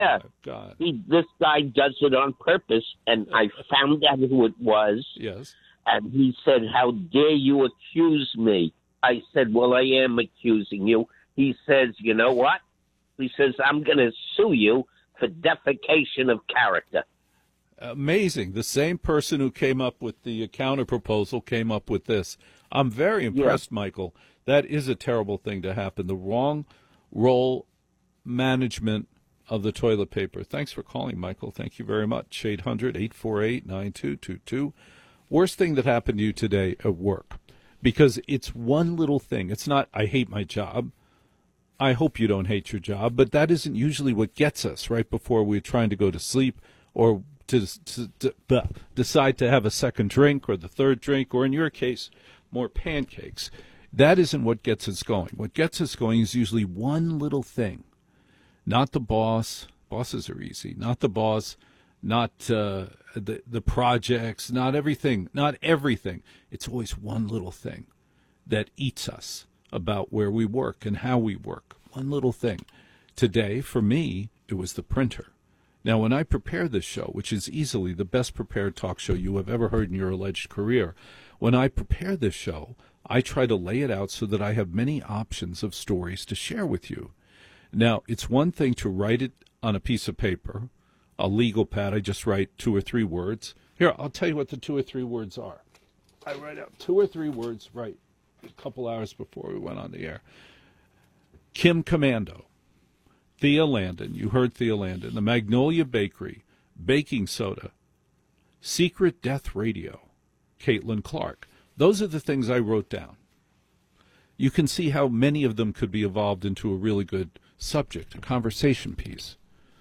Yeah. Oh, God. This guy does it on purpose, and I found out who it was. Yes. And he said, "How dare you accuse me?" I said, "Well, I am accusing you." He says, "You know what?" He says, "I'm going to sue you for defecation of character." Amazing. The same person who came up with the counter proposal came up with this. I'm very impressed, Michael. That is a terrible thing to happen. The wrong role management of the toilet paper. Thanks for calling, Michael. Thank you very much. 800-848-9222. Worst thing that happened to you today at work, because it's one little thing. It's not, I hate my job. I hope you don't hate your job, but that isn't usually what gets us right before we're trying to go to sleep or to decide to have a second drink or the third drink, or in your case, more pancakes. That isn't what gets us going. What gets us going is usually one little thing. Not the boss. Bosses are easy. Not the boss. Not the projects, not everything. It's always one little thing that eats us about where we work and how we work. One little thing. Today, for me, it was the printer. Now, when I prepare this show, which is easily the best prepared talk show you have ever heard in your alleged career, when I prepare this show, I try to lay it out so that I have many options of stories to share with you. Now, it's one thing to write it on a piece of paper, a legal pad. I just write 2 or 3 words. Here, I'll tell you what the 2 or 3 words are. I write out 2 or 3 words right a couple hours before we went on the air. Kim Commando, Thea Landon, you heard Thea Landon, the Magnolia Bakery, baking soda, Secret Death Radio, Caitlin Clark. Those are the things I wrote down. You can see how many of them could be evolved into a really good subject, a conversation piece.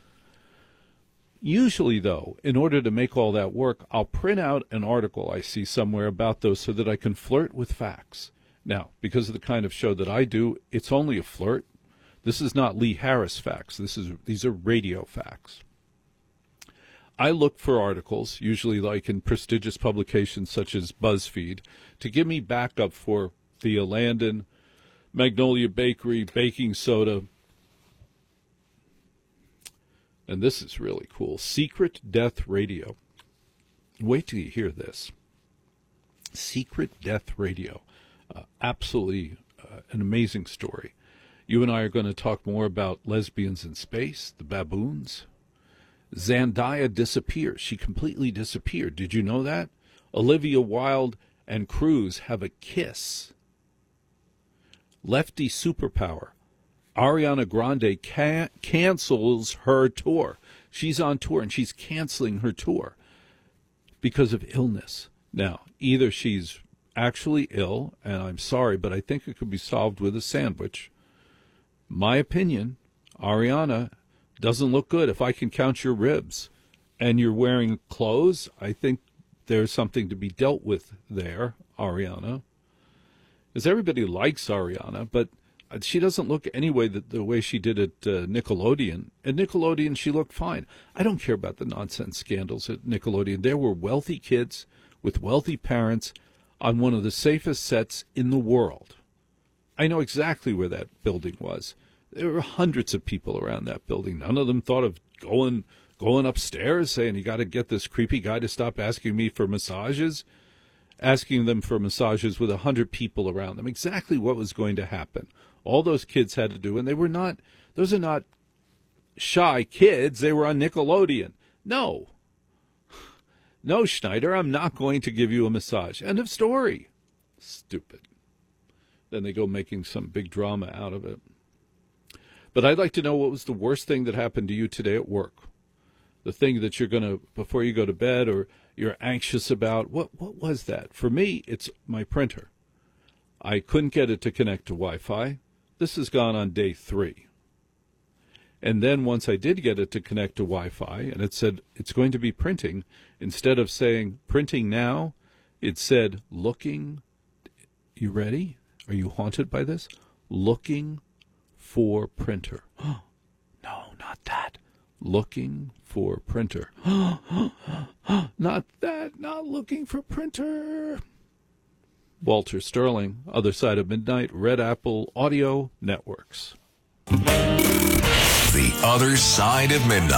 Usually, though, in order to make all that work, I'll print out an article I see somewhere about those so that I can flirt with facts. Now, because of the kind of show that I do, it's only a flirt. This is not Lee Harris facts. These are radio facts. I look for articles, usually like in prestigious publications such as BuzzFeed, to give me backup for Thea Landon, Magnolia Bakery, baking soda. And this is really cool. Secret Death Radio. Wait till you hear this. Secret Death Radio. Absolutely an amazing story. You and I are going to talk more about lesbians in space, the baboons. Zendaya disappears. She completely disappeared. Did you know that? Olivia Wilde and Cruz have a kiss. Lefty superpower. Ariana Grande cancels her tour. She's on tour and she's canceling her tour because of illness. Now, either she's actually ill, and I'm sorry, but I think it could be solved with a sandwich. My opinion, Ariana doesn't look good. If I can count your ribs and you're wearing clothes, I think there's something to be dealt with there, Ariana. Because everybody likes Ariana, but she doesn't look anyway the way she did at Nickelodeon. At Nickelodeon, she looked fine. I don't care about the nonsense scandals at Nickelodeon. There were wealthy kids with wealthy parents on one of the safest sets in the world. I know exactly where that building was. There were hundreds of people around that building. None of them thought of going upstairs saying, you got to get this creepy guy to stop asking me for massages. Asking them for massages with 100 people around them. Exactly what was going to happen. All those kids had to do, and those are not shy kids. They were on Nickelodeon. No, Schneider, I'm not going to give you a massage. End of story. Stupid. Then they go making some big drama out of it. But I'd like to know what was the worst thing that happened to you today at work. The thing that you're going to, before you go to bed or you're anxious about. What was that? For me, it's my printer. I couldn't get it to connect to Wi-Fi. This has gone on day 3. And then once I did get it to connect to Wi-Fi, and it said it's going to be printing, instead of saying printing now, it said looking. You ready? Are you haunted by this? Looking for printer. No, not that. Looking for printer. Not that. Not looking for printer. Walter Sterling, Other Side of Midnight, Red Apple Audio Networks. The Other Side of Midnight.